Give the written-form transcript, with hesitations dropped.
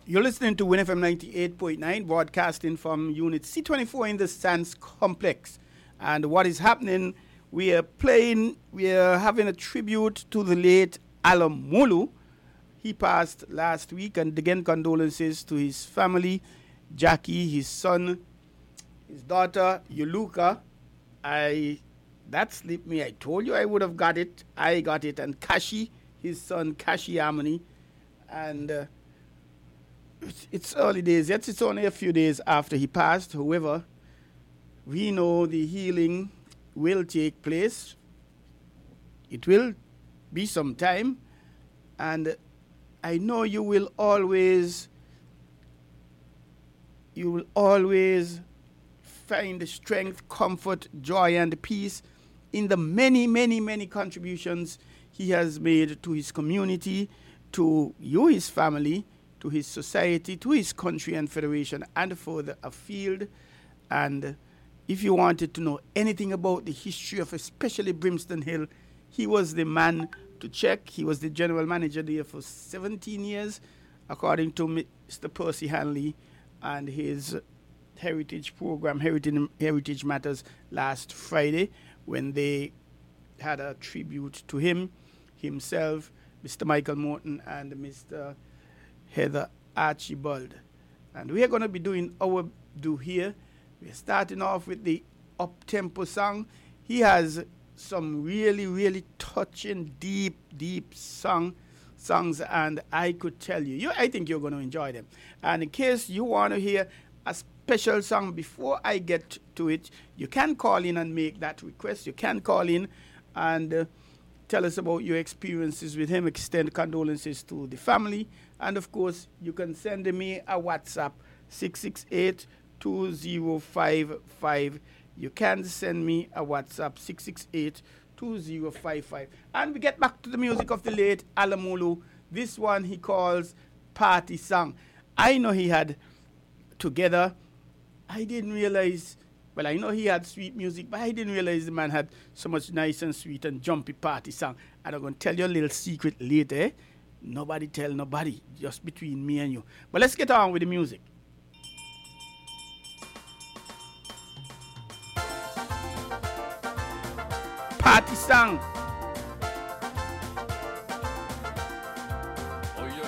You're listening to WinFM 98.9, broadcasting from Unit C24 in the Sands Complex. And what is happening, we are having a tribute to the late Alam Mulu. He passed last week, and again condolences to his family, Jackie, his son, his daughter, Yuluka. That slipped me. I told you I would have got it. I got it. And Kashi, his son, Kashi Amani. And it's early days. Yet it's only a few days after he passed. However, we know the healing will take place. It will be some time. And I know you will always find strength, comfort, joy, and peace in the many, many, many contributions he has made to his community, to you, his family, to his society, to his country and federation, and further afield. And if you wanted to know anything about the history of especially Brimstone Hill, he was the man to check. He was the general manager there for 17 years, according to Mr. Percy Hanley and his heritage program, Heritage Matters, last Friday, when they had a tribute to him, himself, Mr. Michael Morton, and Mr. Heather Archibald. And we are going to be doing our do here. We're starting off with the up-tempo song. He has some really, really touching, deep songs, and I could tell you, I think you're going to enjoy them. And in case you want to hear a special song before I get to it, you can call in and make that request. You can call in and tell us about your experiences with him, extend condolences to the family, and of course, you can send me a WhatsApp, 668-2055. You can send me a WhatsApp, 668-2055. And we get back to the music of the late Alam Mulu. This one he calls Party Song. I know he had Together. I didn't realize, well, I know he had sweet music, but I didn't realize the man had so much nice and sweet and jumpy party song. And I'm going to tell you a little secret later, eh? Nobody tell nobody, just between me and you. But let's get on with the music. Party song.